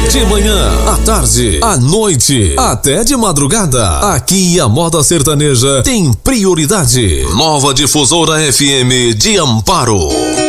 De manhã, à tarde, à noite, até de madrugada. Aqui a moda sertaneja tem prioridade. Nova Difusora FM de Amparo.